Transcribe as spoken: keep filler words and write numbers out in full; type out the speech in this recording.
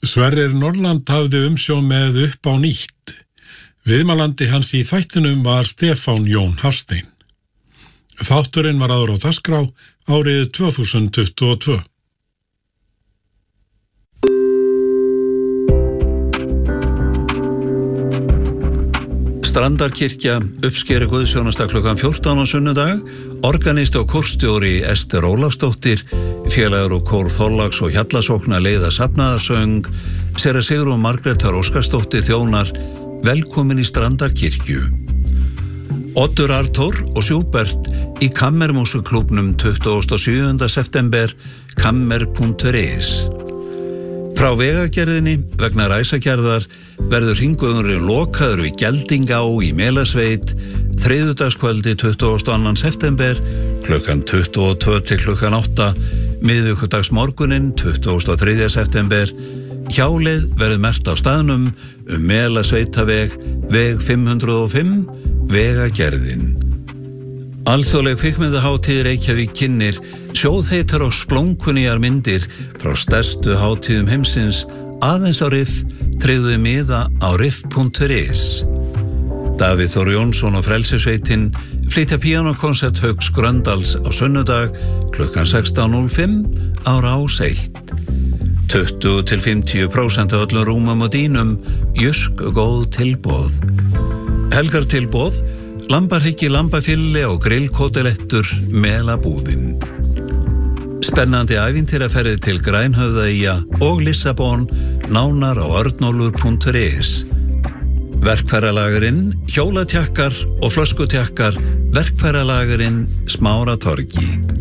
Sverrir Norland hafði umsjón með Upp á nýtt. Viðmælandi hans í þættinum var Stefán Jón Hafstein. Þátturinn var áður á dagskrá árið tvö þúsund tuttugu og tvö. Strandarkirkja uppskeri guðsjónasta klukkan fjórtán á sunnudag. Organisti og kórstjóri Ester Ólafsdóttir, félagar og kór Þorláks og Hjallasókna leiða safnaðarsöng, séra Sigrún Margrétar Óskarsdóttir þjónar. Velkomin í Strandarkirkju. Oddur Arthur og Sjúbert í Kammermúsuklúbnum tuttugasta og sjöunda september, kammer punktur is. Frá vegagerðinni vegna ræsagerðar verður hringvegurinn lokaður við Geldingá í Melasveit þriðjudagskvöldi tuttugasta og annan september klukkan tuttugu og tvö til klukkan átta, miðvikudagsmorguninn tuttugasta og þriðja september. Hjálið verður merkt á staðnum um Melasveitaveg, veg fimm hundruð og fimm, vegagerðin. Alþjóðleg kvikmyndahátíð Reykjavík kynnir sjóðheitar og splónkunýjar myndir frá stærstu hátíðum heimsins aðeins á riff, tryggðu miða á riff punktur is. Davíð Þór Jónsson og Frelsisveitin flytja píanókonsert Hauks Gröndals á sunnudag klukkan sextán núll fimm á Rás eitt. tuttugu til fimmtíu prósent af öllum rúmum og dýnum, jursk góð tilboð. Helgartilboð, lambahryggi, lambafilli og grillkótelettur Melabúðin. Spennandi ævintýraferðir til Grænhöfðaeyja og Lissabon, nánar á örnólfur punktur is. Verkfæralagurinn, hjólatjakkar og flöskutjakkar, verkfæralagurinn Smáratorgi.